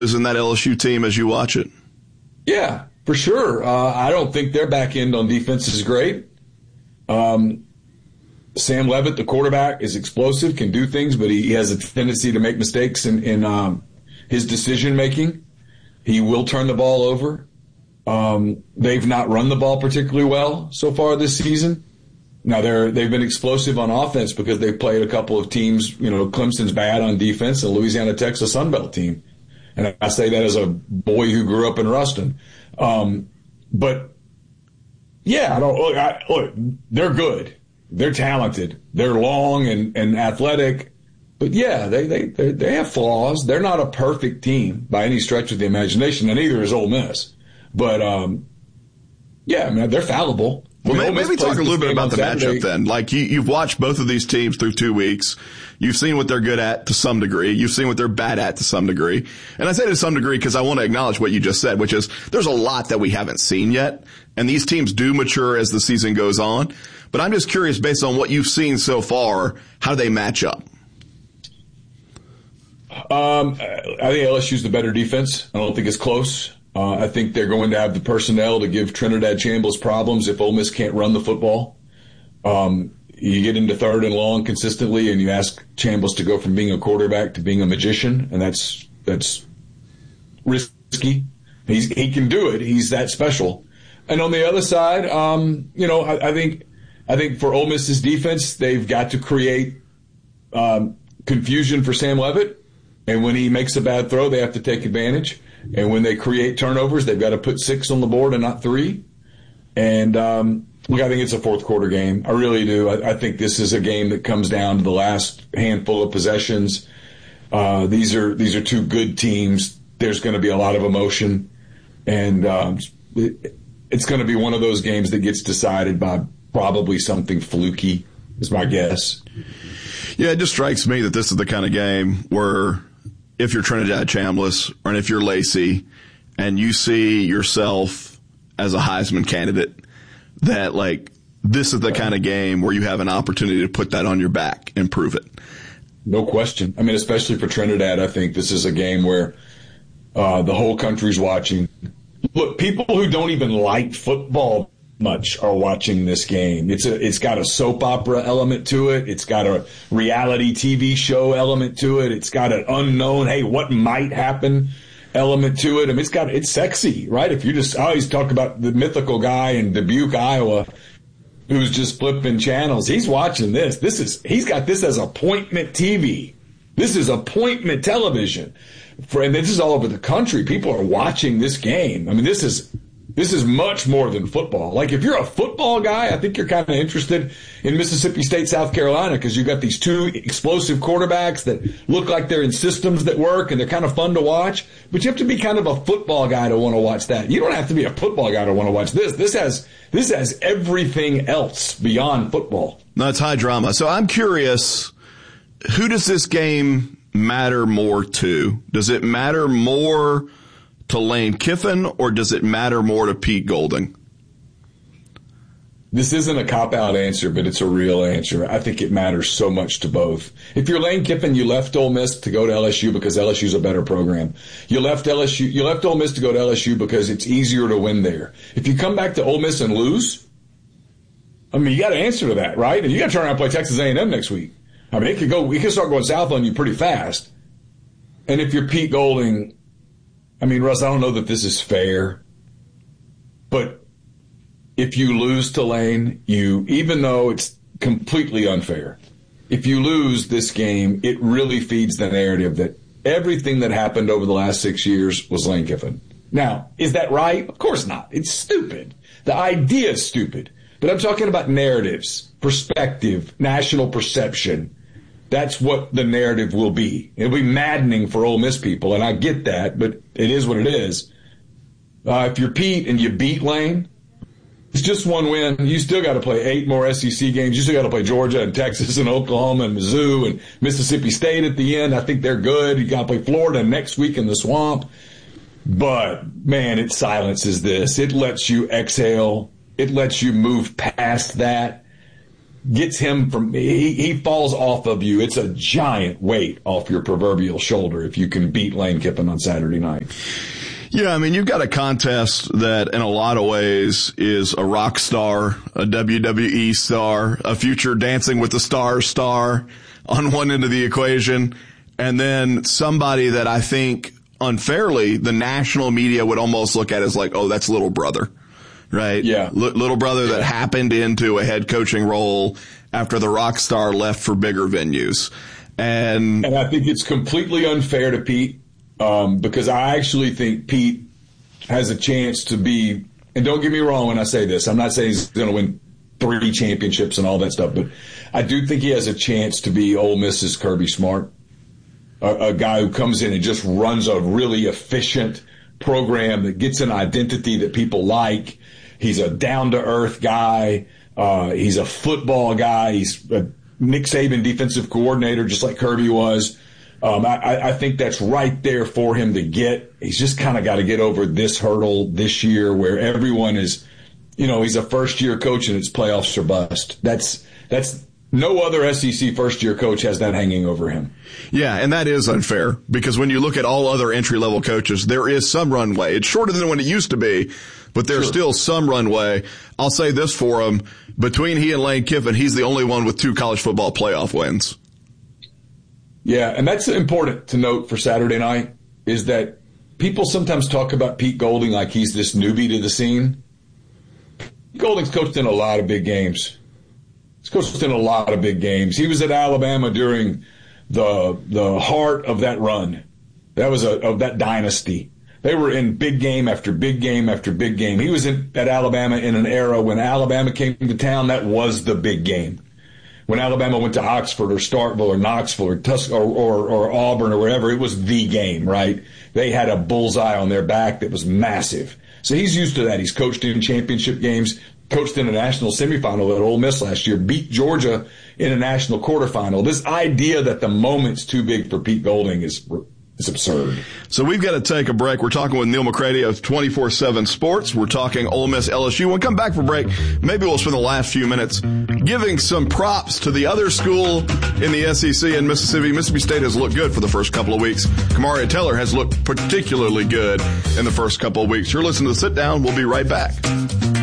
in that LSU team as you watch it? Yeah, for sure. I don't think their back end on defense is great. Sam Leavitt, the quarterback, is explosive, can do things, but he has a tendency to make mistakes in his decision making. He will turn the ball over. They've not run the ball particularly well so far this season. Now they've been explosive on offense because they've played a couple of teams. Clemson's bad on defense, and Louisiana Tech's a Sun Belt team. And I say that as a boy who grew up in Ruston. But yeah, look, they're good. They're talented. They're long and athletic. But yeah, they have flaws. They're not a perfect team by any stretch of the imagination, and neither is Ole Miss. But yeah, I mean, they're fallible. Well, maybe talk a little bit about the matchup then. Like, you've watched both of these teams through 2 weeks. You've seen what they're good at to some degree. You've seen what they're bad at to some degree. And I say to some degree because I want to acknowledge what you just said, which is there's a lot that we haven't seen yet. And these teams do mature as the season goes on. But I'm just curious, based on what you've seen so far, how do they match up? I think LSU's the better defense. I don't think it's close. I think they're going to have the personnel to give Trinidad Chambliss problems if Ole Miss can't run the football. You get into 3rd and long consistently, and you ask Chambliss to go from being a quarterback to being a magician, and that's risky. He can do it. He's that special. And on the other side, I think for Ole Miss's defense, they've got to create confusion for Sam Leavitt, and when he makes a bad throw, they have to take advantage. And when they create turnovers, they've got to put 6 on the board and not 3. And look, I think it's a fourth quarter game. I really do. I think this is a game that comes down to the last handful of possessions. These are two good teams. There's going to be a lot of emotion, and it's going to be one of those games that gets decided by probably something fluky, is my guess. Yeah, it just strikes me that this is the kind of game where if you're Trinidad Chambliss or if you're Lacey and you see yourself as a Heisman candidate, that like this is the kind of game where you have an opportunity to put that on your back and prove it. No question. I mean, especially for Trinidad, I think this is a game where the whole country's watching. Look, people who don't even like football much are watching this game. It's got a soap opera element to it. It's got a reality TV show element to it. It's got an unknown, hey, what might happen element to it. I mean, it's sexy, right? If you just always talk about the mythical guy in Dubuque, Iowa, who's just flipping channels. He's watching this. He's got this as appointment TV. This is appointment television. And this is all over the country. People are watching this game. I mean, this is much more than football. Like, if you're a football guy, I think you're kind of interested in Mississippi State, South Carolina, because you've got these two explosive quarterbacks that look like they're in systems that work and they're kind of fun to watch. But you have to be kind of a football guy to want to watch that. You don't have to be a football guy to want to watch this. This has everything else beyond football. No, it's high drama. So I'm curious, who does this game matter more to? Does it matter more to Lane Kiffin, or does it matter more to Pete Golding? This isn't a cop-out answer, but it's a real answer. I think it matters so much to both. If you're Lane Kiffin, you left Ole Miss to go to LSU because LSU's a better program. You left Ole Miss to go to LSU because it's easier to win there. If you come back to Ole Miss and lose, I mean, you got to answer to that, right? And you got to turn around and play Texas A&M next week. I mean, it could start going south on you pretty fast. And if you're Pete Golding, I mean, Russ, I don't know that this is fair, but if you lose to Lane, even though it's completely unfair, if you lose this game, it really feeds the narrative that everything that happened over the last 6 years was Lane Kiffin. Now, is that right? Of course not. It's stupid. The idea is stupid. But I'm talking about narratives, perspective, national perception. That's what the narrative will be. It'll be maddening for Ole Miss people, and I get that, but it is what it is. If you're Pete and you beat Lane, it's just one win. You still got to play 8 more SEC games. You still got to play Georgia and Texas and Oklahoma and Mizzou and Mississippi State at the end. I think they're good. You got to play Florida next week in the Swamp. But, man, it silences this. It lets you exhale. It lets you move past that. gets him from, he falls off of you. It's a giant weight off your proverbial shoulder if you can beat Lane Kiffin on Saturday night. Yeah, I mean, you've got a contest that in a lot of ways is a rock star, a WWE star, a future Dancing with the Stars star on one end of the equation, and then somebody that I think unfairly the national media would almost look at as like, oh, that's little brother, right? Yeah. Little brother that happened into a head coaching role after the rock star left for bigger venues. And I think it's completely unfair to Pete. Because I actually think Pete has a chance to be, and don't get me wrong when I say this, I'm not saying he's going to win 3 championships and all that stuff, but I do think he has a chance to be Ole Miss's Kirby Smart, a guy who comes in and just runs a really efficient program that gets an identity that people like. He's a down-to-earth guy. He's a football guy. He's a Nick Saban defensive coordinator, just like Kirby was. I think that's right there for him to get. He's just kind of got to get over this hurdle this year where everyone is, he's a first-year coach and it's playoffs or bust. That's no other SEC first-year coach has that hanging over him. Yeah, and that is unfair because when you look at all other entry-level coaches, there is some runway. It's shorter than what it used to be, but there's still some runway. I'll say this for him. Between he and Lane Kiffin, he's the only one with 2 college football playoff wins. Yeah, and that's important to note for Saturday night is that people sometimes talk about Pete Golding like he's this newbie to the scene. Pete Golding's coached in a lot of big games. He's coached in a lot of big games. He was at Alabama during the heart of that run. That was of that dynasty. They were in big game after big game after big game. He was at Alabama in an era when Alabama came to town. That was the big game. When Alabama went to Oxford or Starkville or Knoxville or Auburn or wherever, it was the game, right? They had a bullseye on their back that was massive. So he's used to that. He's coached in championship games, coached in a national semifinal at Ole Miss last year, beat Georgia in a national quarterfinal. This idea that the moment's too big for Pete Golding is absurd. So we've got to take a break. We're talking with Neil McCready of 24/7 Sports. We're talking Ole Miss LSU. When we come back for break, maybe we'll spend the last few minutes giving some props to the other school in the SEC in Mississippi. Mississippi State has looked good for the first couple of weeks. Kamaria Taylor has looked particularly good in the first couple of weeks. You're listening to Sit Down. We'll be right back.